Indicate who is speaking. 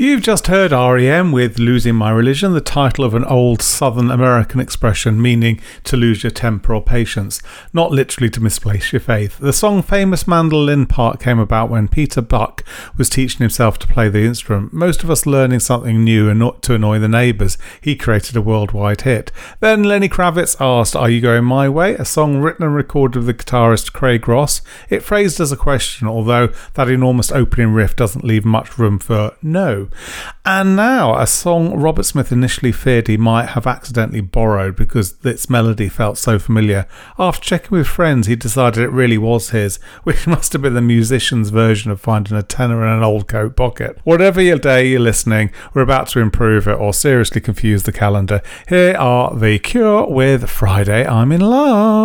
Speaker 1: You've just heard REM with Losing My Religion, the title of an old Southern American expression meaning to lose your temper or patience, not literally to misplace your faith. The song Famous Mandolin Part came about when Peter Buck was teaching himself to play the instrument, most of us learning something new and not to annoy the neighbours. He created a worldwide hit. Then Lenny Kravitz asked, "Are you going my way?" A song written and recorded with the guitarist Craig Ross. It phrased as a question, although that enormous opening riff doesn't leave much room for no. And now a song Robert Smith initially feared he might have accidentally borrowed because its melody felt so familiar. After checking with friends, he decided it really was his, which must have been the musician's version of finding a tenner in an old coat pocket. Whatever your day you're listening, we're about to improve it or seriously confuse the calendar. Here are The Cure with Friday I'm in Love.